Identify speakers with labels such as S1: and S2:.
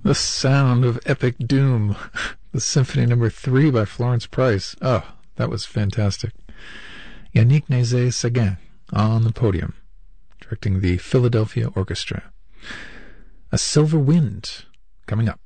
S1: The sound of epic doom. The Symphony No. 3 by Florence Price. Oh, that was fantastic. Yannick Nézet-Séguin on the podium, directing the Philadelphia Orchestra. A Silver Wind coming up.